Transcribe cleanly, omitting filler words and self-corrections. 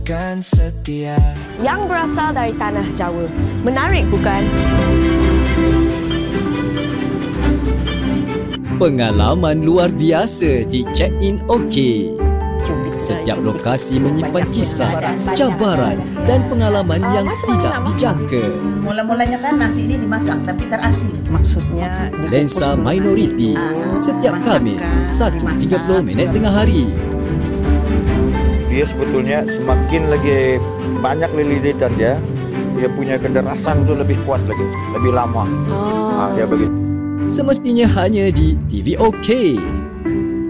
Kan setia yang berasal dari tanah Jawa. Menarik bukan? Pengalaman luar biasa di Check-in OK. Setiap lokasi menyimpan kisah, cabaran dan pengalaman yang tidak dijangka. Mula-mulanya kan nasi ini dimasak tapi terasin. Maksudnya Lensa Minoriti setiap Khamis 1.30 tengah hari. Dia sebetulnya semakin lagi banyak lilitan dia punya kederasan tu lebih kuat lagi, lebih lama. Dia begitu. Semestinya hanya di TV OK.